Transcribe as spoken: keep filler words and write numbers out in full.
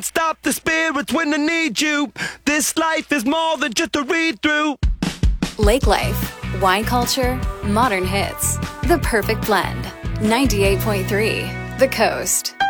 Stop the spirits when they need you. This life is more than just a read through. Lake Life, wine culture, modern hits. The perfect blend. ninety-eight point three, The Coast.